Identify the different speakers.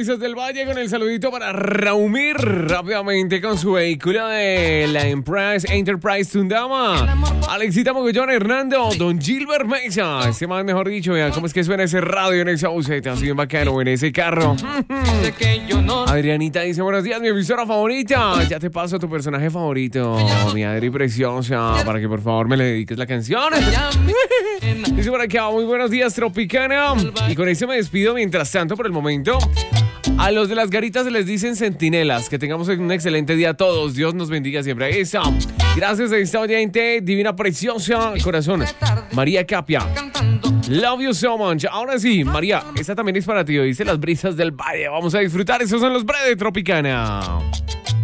Speaker 1: Brisas del Valle con el saludito para Raumir rápidamente con su vehículo de la Enterprise Tundama. Alexita Mogollón, Hernando, Don Gilbert Mesa. Este más mejor dicho, vean cómo es que suena ese radio en esa buseta, así bien bacano en ese carro. Adrianita dice, buenos días, mi emisora favorita. Ya te paso tu personaje favorito, mi Adri preciosa, para que por favor me le dediques la canción. Dice por acá, muy buenos días, Tropicana. Y con eso me despido mientras tanto por el momento. A los de las garitas se les dicen centinelas. Que tengamos un excelente día a todos. Dios nos bendiga siempre. Esa. Gracias a esta oyente divina, preciosa, corazón. María Capia. Love you so much. Ahora sí, María, esta también es para ti. Dice Las Brisas del Valle. Vamos a disfrutar. Esos son los Bre de Tropicana.